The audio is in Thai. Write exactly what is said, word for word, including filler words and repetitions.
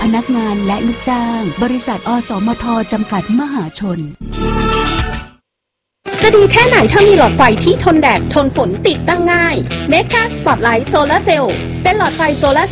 พนักงานและลูกจ้างบริษัทอสมทจำกัดมหาชนจะดีแค่ไหนถ้ามีหลอดไฟที่ทนแดดทนฝนติดตั้งง่าย Mega Spotlight Solar Cell เป็นหลอดไฟโซลาร์